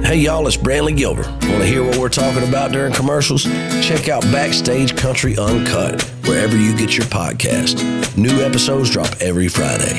Hey y'all, it's Brantley Gilbert. Want to hear what we're talking about during commercials? Check out Backstage Country Uncut wherever you get your podcast. New episodes drop every Friday.